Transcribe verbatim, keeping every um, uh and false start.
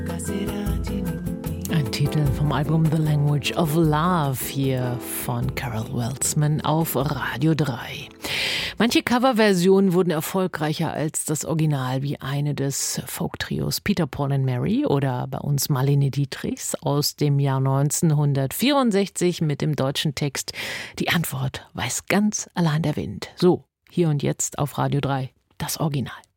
Ein Titel vom Album The Language of Love hier von Carol Weltzman auf Radio drei. Manche Coverversionen wurden erfolgreicher als das Original, wie eine des Folktrios Peter, Paul and Mary oder bei uns Marlene Dietrichs aus dem Jahr neunzehnhundertvierundsechzig mit dem deutschen Text Die Antwort weiß ganz allein der Wind. So, hier und jetzt auf Radio drei, das Original.